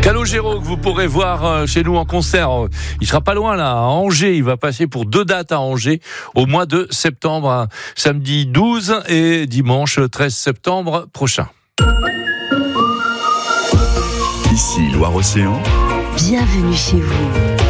Calogero que vous pourrez voir chez nous en concert. Il sera pas loin là, à Angers. Il va passer pour 2 dates à Angers au mois de septembre, samedi 12 et dimanche 13 septembre prochain. Ici Loire-Océan. Bienvenue chez vous.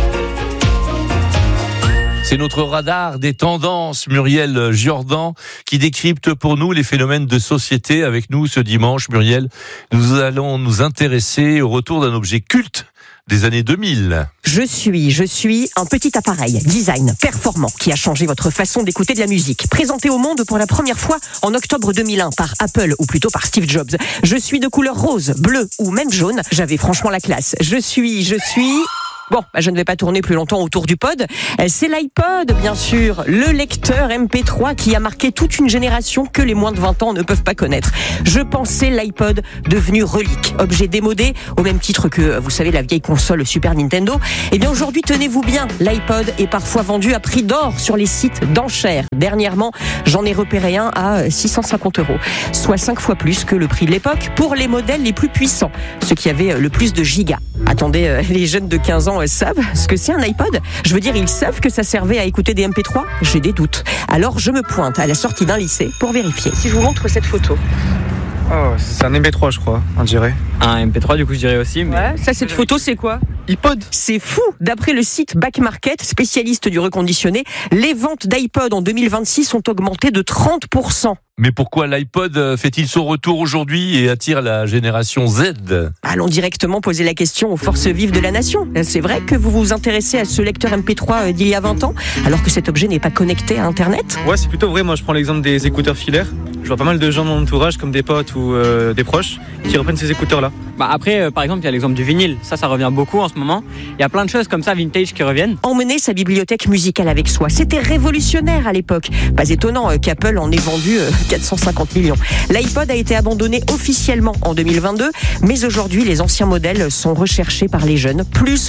C'est notre radar des tendances, Muriel Jourdan, qui décrypte pour nous les phénomènes de société. Avec nous ce dimanche, Muriel, nous allons nous intéresser au retour d'un objet culte des années 2000. Je suis un petit appareil, design, performant, qui a changé votre façon d'écouter de la musique. Présenté au monde pour la première fois en octobre 2001 par Apple, ou plutôt par Steve Jobs. Je suis de couleur rose, bleu ou même jaune. J'avais franchement la classe. Je suis... Bon, je ne vais pas tourner plus longtemps autour du pod. C'est l'iPod, bien sûr, le lecteur MP3 qui a marqué toute une génération que les moins de 20 ans ne peuvent pas connaître. Je pensais l'iPod devenu relique, objet démodé, au même titre que, vous savez, la vieille console Super Nintendo. Eh bien, aujourd'hui, tenez-vous bien, l'iPod est parfois vendu à prix d'or sur les sites d'enchères. Dernièrement, j'en ai repéré un à 650 €, soit 5 fois plus que le prix de l'époque pour les modèles les plus puissants, ceux qui avaient le plus de gigas. Attendez, les jeunes de 15 ans savent ce que c'est un iPod ? Je veux dire, ils savent que ça servait à écouter des MP3 ? J'ai des doutes. Alors je me pointe à la sortie d'un lycée pour vérifier. Si je vous montre cette photo. Oh, c'est un MP3 je crois, on dirait. Un MP3 du coup je dirais aussi. Mais... Ouais, ça cette photo c'est quoi ? iPod. C'est fou. D'après le site Back Market, spécialiste du reconditionné, les ventes d'iPod en 2026 ont augmenté de 30%. Mais pourquoi l'iPod fait-il son retour aujourd'hui et attire la génération Z ? Allons directement poser la question aux forces vives de la nation. C'est vrai que vous vous intéressez à ce lecteur MP3 d'il y a 20 ans, alors que cet objet n'est pas connecté à Internet ? Ouais, c'est plutôt vrai. Moi, je prends l'exemple des écouteurs filaires. Je vois pas mal de gens dans mon entourage, comme des potes ou des proches, qui reprennent ces écouteurs-là. Après, par exemple, il y a l'exemple du vinyle. Ça revient beaucoup en ce moment. Il y a plein de choses comme ça, vintage, qui reviennent. Emmener sa bibliothèque musicale avec soi, c'était révolutionnaire à l'époque. Pas étonnant qu'Apple en ait vendu 450 millions. L'iPod a été abandonné officiellement en 2022, mais aujourd'hui, les anciens modèles sont recherchés par les jeunes. Plus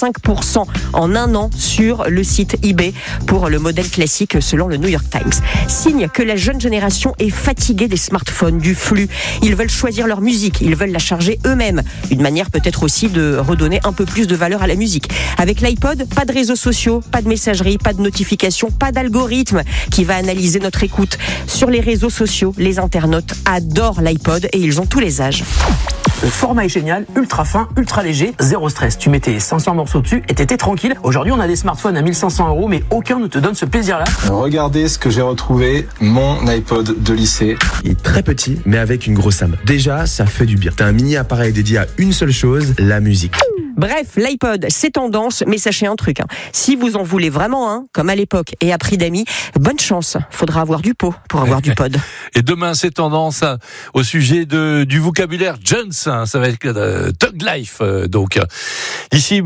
25% en un an sur le site eBay pour le modèle classique selon le New York Times. Signe que la jeune génération est fatiguée des smartphones, du flux. Ils veulent choisir leur musique, ils veulent la charger eux-mêmes. Une manière peut-être aussi de redonner un peu plus de valeur à la musique. Avec l'iPod, pas de réseaux sociaux, pas de messagerie, pas de notifications, pas d'algorithme qui va analyser notre écoute. Sur les réseaux sociaux, les internautes adorent l'iPod et ils ont tous les âges. Le format est génial, ultra fin, ultra léger, zéro stress. Tu mettais 500 morceaux dessus et t'étais tranquille. Aujourd'hui, on a des smartphones à 1500 €, mais aucun ne te donne ce plaisir-là. Regardez ce que j'ai retrouvé, mon iPod de lycée. Il est très petit, mais avec une grosse âme. Déjà, ça fait du bien. T'as un mini appareil dédié à une seule chose, la musique. Bref, l'iPod, c'est tendance, mais sachez un truc. Si vous en voulez vraiment un, comme à l'époque et à prix d'amis, bonne chance. Faudra avoir du pot pour avoir du pod. Et demain, c'est tendance au sujet du vocabulaire Jones. Ça va être Thug Life. Donc, ici,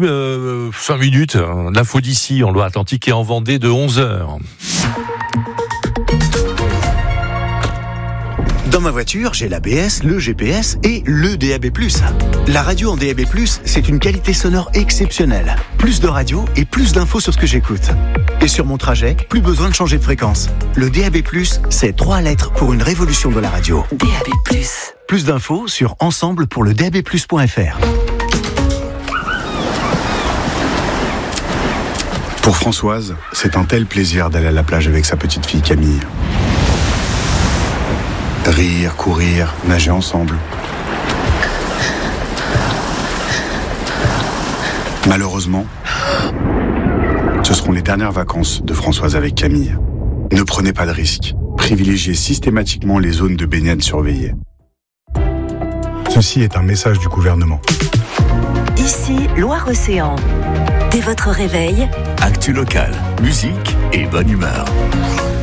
5 minutes, l'info d'ici en Loire-Atlantique et en Vendée de 11h. Dans ma voiture, j'ai l'ABS, le GPS et le DAB+. La radio en DAB+, c'est une qualité sonore exceptionnelle. Plus de radio et plus d'infos sur ce que j'écoute. Et sur mon trajet, plus besoin de changer de fréquence. Le DAB+, c'est 3 lettres pour une révolution de la radio. DAB+. Plus d'infos sur ensemble pour le DABplus.fr. Pour Françoise, c'est un tel plaisir d'aller à la plage avec sa petite fille Camille. Rire, courir, nager ensemble. Malheureusement, ce seront les dernières vacances de Françoise avec Camille. Ne prenez pas de risques. Privilégiez systématiquement les zones de baignade surveillées. Ceci est un message du gouvernement. Ici, Loire-Océan. Dès votre réveil, Actu locale, musique et bonne humeur.